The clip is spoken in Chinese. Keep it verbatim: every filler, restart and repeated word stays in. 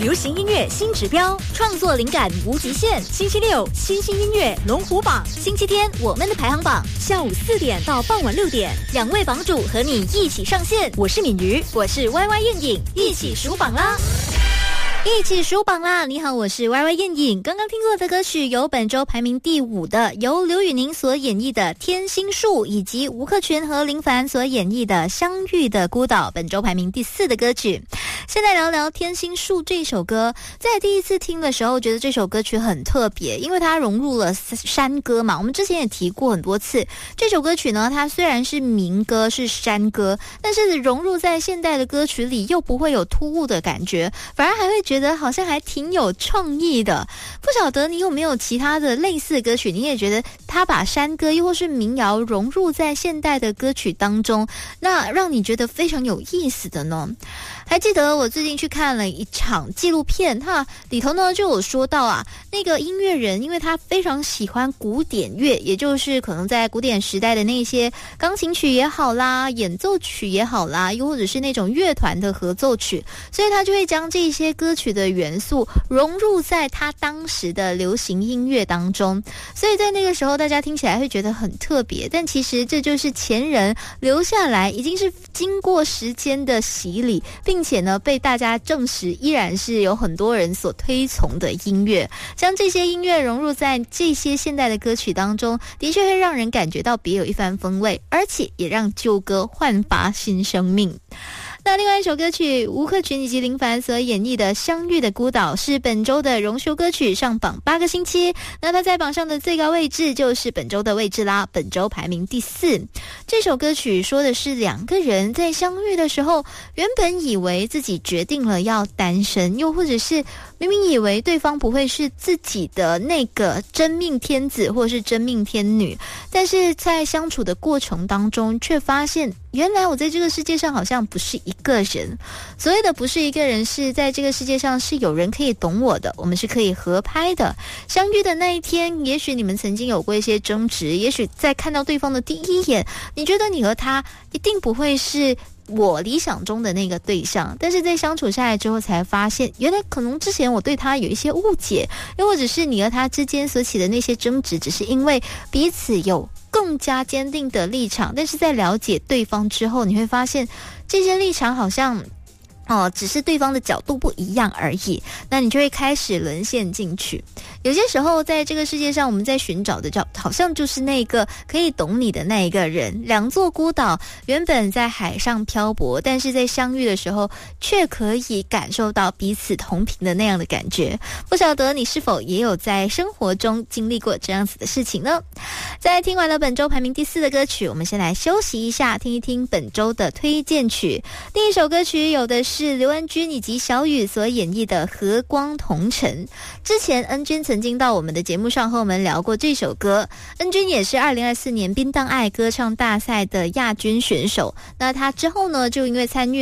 流行音乐新指标，创作灵感无极限。星期六新兴音乐龙虎榜，星期天我们的排行榜，下午四点到傍晚六点，两位榜主和你一起上线。我是敏瑜，我是 Y Y 燕颖，一起数榜啦！一起数榜啦！你好，我是 Y Y 燕颖。刚刚听过的歌曲有本周排名第五的，由刘宇宁所演绎的《天心树》，以及吴克群和林凡所演绎的《相遇的孤岛》，本周排名第四的歌曲。现在聊聊《天心树》这首歌，在第一次听的时候，觉得这首歌曲很特别，因为它融入了山歌嘛。我们之前也提过很多次，这首歌曲呢，它虽然是民歌，是山歌，但是融入在现代的歌曲里，又不会有突兀的感觉，反而还会觉得好像还挺有创意的。不晓得你有没有其他的类似的歌曲，你也觉得它把山歌又或是民谣融入在现代的歌曲当中，那让你觉得非常有意思的呢？还记得我最近去看了一场纪录片，它里头呢就有说到啊，那个音乐人因为他非常喜欢古典乐，也就是可能在古典时代的那些钢琴曲也好啦，演奏曲也好啦，又或者是那种乐团的合奏曲，所以他就会将这些歌曲的元素融入在他当时的流行音乐当中，所以在那个时候大家听起来会觉得很特别，但其实这就是前人留下来，已经是经过时间的洗礼，并且呢被大家证实依然是有很多人所推崇的音乐。将这些音乐融入在这些现代的歌曲当中，的确会让人感觉到别有一番风味，而且也让旧歌焕发新生命。那另外一首歌曲，吴克群以及林凡所演绎的《相遇的孤岛》是本周的荣休歌曲，上榜八个星期。那它在榜上的最高位置就是本周的位置啦，本周排名第四。这首歌曲说的是两个人在相遇的时候，原本以为自己决定了要单身，又或者是明明以为对方不会是自己的那个真命天子或是真命天女，但是在相处的过程当中却发现，原来我在这个世界上好像不是一个人。所谓的不是一个人，是在这个世界上是有人可以懂我的，我们是可以合拍的。相遇的那一天，也许你们曾经有过一些争执，也许在看到对方的第一眼，你觉得你和他一定不会是我理想中的那个对象，但是在相处下来之后才发现，原来可能之前我对他有一些误解，又或者是你和他之间所起的那些争执，只是因为彼此有更加坚定的立场，但是在了解对方之后，你会发现这些立场好像哦，只是对方的角度不一样而已，那你就会开始沦陷进去。有些时候在这个世界上，我们在寻找的叫好像就是那个可以懂你的那一个人。两座孤岛原本在海上漂泊，但是在相遇的时候却可以感受到彼此同频的那样的感觉。不晓得你是否也有在生活中经历过这样子的事情呢？在听完了本周排名第四的歌曲，我们先来休息一下，听一听本周的推荐曲。第一首歌曲有的是刘恩君以及小雨所演绎的《和光同尘》。之前恩君曾经到我们的节目上和我们聊过这首歌，恩君也是二零二四年槟当爱歌唱大赛的亚军选手。那他之后呢，就因为参与